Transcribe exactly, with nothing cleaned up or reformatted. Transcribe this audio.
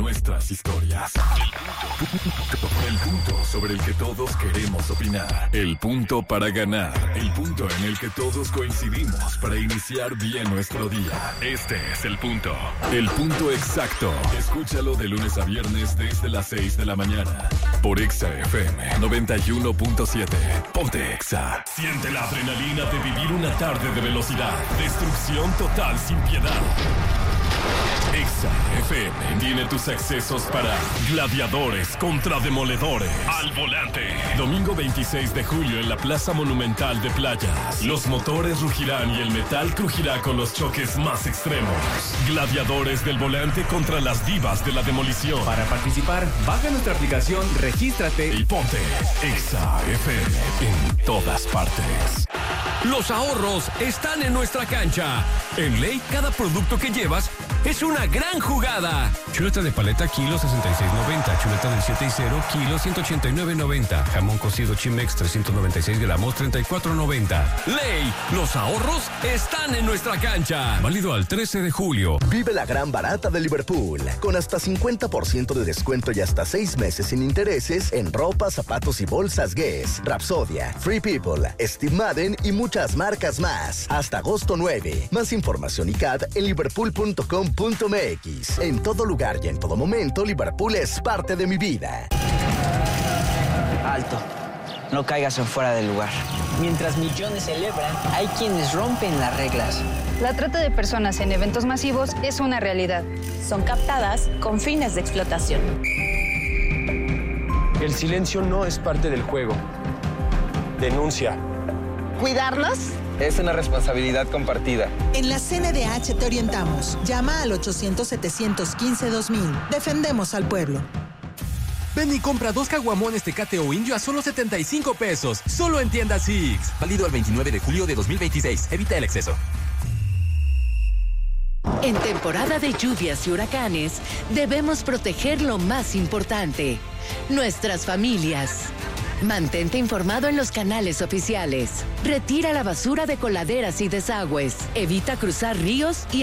nuestras historias. El punto sobre el que todos queremos opinar. El punto para ganar. El punto en el que todos coincidimos para iniciar bien nuestro día. Este es el punto. El punto exacto. Escúchalo de lunes a viernes desde las seis de la mañana. Por Exa F M noventa y uno punto siete. Ponte Exa. Siente la adrenalina de vivir una tarde de velocidad. Destrucción total sin piedad. Exa F M tiene tus accesos para Gladiadores contra Demoledores. Al volante. Domingo veintiséis de julio en la Plaza Monumental de Playas. Los motores rugirán y el metal crujirá con los choques más extremos. Gladiadores del volante contra las divas de la demolición. Para participar, baja nuestra aplicación, regístrate y ponte Exa F M en todas partes. Los ahorros están en nuestra cancha. En Ley, cada producto que llevas es una gran jugada. Chuleta de paleta, kilo sesenta y seis noventa. Chuleta del siete y cero, kilo ciento ochenta y nueve noventa. Jamón cocido Chimex, trescientos noventa y seis gramos, treinta y cuatro noventa. Ley, los ahorros están en nuestra cancha. Válido al trece de julio. Vive la gran barata de Liverpool, con hasta cincuenta por ciento de descuento y hasta seis meses sin intereses en ropa, zapatos y bolsas Guess, Rapsodia, Free People, Steve Madden y muchas marcas más. Hasta agosto nueve. Más información y C A D en liverpool punto com punto m x. En todo lugar y en todo momento, Liverpool es parte de mi vida. Alto. No caigas en fuera del lugar. Mientras millones celebran, hay quienes rompen las reglas. La trata de personas en eventos masivos es una realidad. Son captadas con fines de explotación. El silencio no es parte del juego. Denuncia. ¿Cuidarlos? Es una responsabilidad compartida. En la C N D H te orientamos. Llama al ochocientos, setecientos quince, dos mil. Defendemos al pueblo. Ven y compra dos caguamones Tecate o Indio a solo setenta y cinco pesos. Solo en tienda Six. Válido el veintinueve de julio de dos mil veintiséis. Evita el exceso. En temporada de lluvias y huracanes, debemos proteger lo más importante: nuestras familias. Mantente informado en los canales oficiales. Retira la basura de coladeras y desagües. Evita cruzar ríos y